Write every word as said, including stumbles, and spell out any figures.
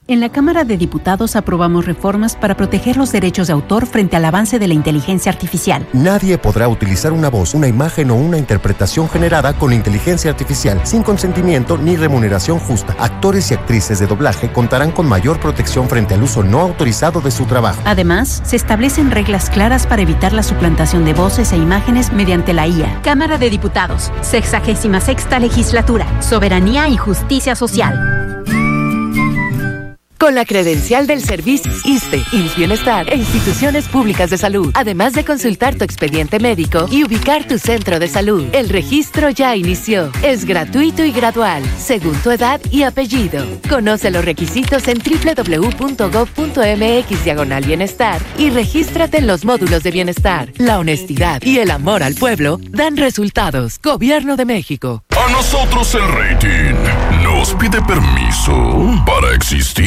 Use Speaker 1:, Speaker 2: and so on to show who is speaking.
Speaker 1: En la Cámara de Diputados aprobamos reformas para proteger los derechos de autor frente al avance de la inteligencia artificial.
Speaker 2: Nadie podrá utilizar una voz, una imagen o una interpretación generada con inteligencia artificial sin consentimiento ni remuneración justa. Actores y actrices de doblaje contarán con mayor protección frente al uso no autorizado de su trabajo.
Speaker 1: Además, se establecen reglas claras para evitar la suplantación de voces e imágenes mediante la I A. Cámara de Diputados, sexagésima sexta legislatura, soberanía y justicia social.
Speaker 3: Con la credencial del Servicio ISSSTE, I M S S Bienestar e instituciones públicas de salud, además de consultar tu expediente médico y ubicar tu centro de salud. El registro ya inició. Es gratuito y gradual, según tu edad y apellido. Conoce los requisitos en doble u doble u doble u punto gob punto eme equis diagonal bienestar y regístrate en los módulos de bienestar. La honestidad y el amor al pueblo dan resultados. Gobierno de México.
Speaker 4: A nosotros el rating nos pide permiso para existir.